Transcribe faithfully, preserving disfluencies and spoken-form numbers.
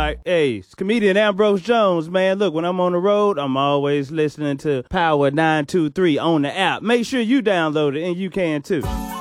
right, hey, it's comedian Ambrose Jones, man. Look, when I'm on the road, I'm always listening to Power nine two three on the app. Make sure you download it, and you can too.